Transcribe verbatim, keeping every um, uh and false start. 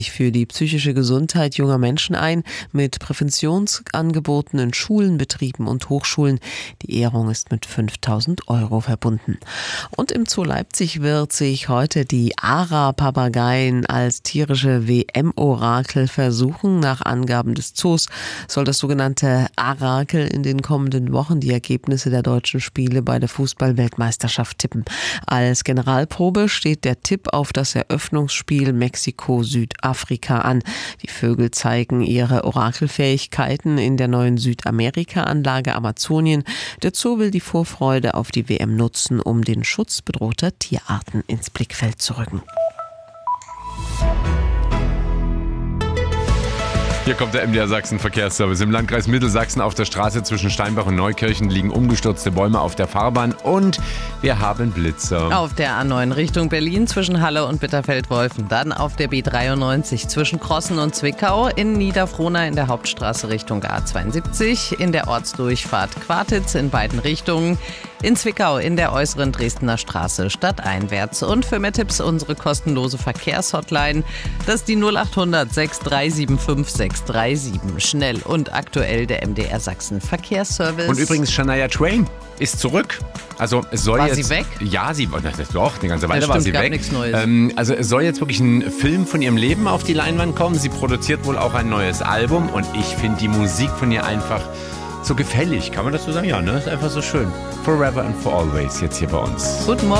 für die psychische Gesundheit junger Menschen ein, mit Präventionsangeboten in Schulen, Betrieben und Hochschulen. Die Ehrung ist mit fünftausend Euro verbunden. Und im Zoo Leipzig wird sich heute die Ara-Papageien als tierische W M-Orakel versuchen. Nach Angaben des Zoos soll das sogenannte Arakel in den kommenden Wochen die Ergebnisse der deutschen Spiele bei der Fußball-Weltmeisterschaft tippen. Als Generalprobe steht der Tipp auf das Eröffnungsspiel Mexiko-Südafrika an. Die Vögel zeigen ihre Orakelfähigkeiten in der neuen Südamerika-Anlage Amazonien. Der Zoo will die Vorfreude auf die W M nutzen, um den Schutz bedrohter Tierarten ins Blickfeld zu rücken. Hier kommt der M D R Sachsen Verkehrsservice. Im Landkreis Mittelsachsen auf der Straße zwischen Steinbach und Neukirchen liegen umgestürzte Bäume auf der Fahrbahn und wir haben Blitzer. Auf der A neun Richtung Berlin zwischen Halle und Bitterfeld-Wolfen. Dann auf der B dreiundneunzig zwischen Krossen und Zwickau. In Niederfrohna in der Hauptstraße Richtung A zweiundsiebzig. In der Ortsdurchfahrt Quartitz in beiden Richtungen. In Zwickau in der äußeren Dresdner Straße stadteinwärts. Und für mehr Tipps unsere kostenlose Verkehrshotline. Das ist die null acht hundert sechs drei sieben fünf sechs drei sieben. Schnell und aktuell der M D R Sachsen Verkehrsservice. Und übrigens, Shania Twain ist zurück. Also es soll war jetzt... sie weg? Ja, sie war... Doch, eine ganze Weile ja, war stimmt, sie gab weg. Nichts Neues. Ähm, also es soll jetzt wirklich ein Film von ihrem Leben auf die Leinwand kommen. Sie produziert wohl auch ein neues Album und ich finde die Musik von ihr einfach so gefällig. Kann man das so sagen? Ja, ne? Ist einfach so schön. Forever and for always jetzt hier bei uns. Guten Morgen.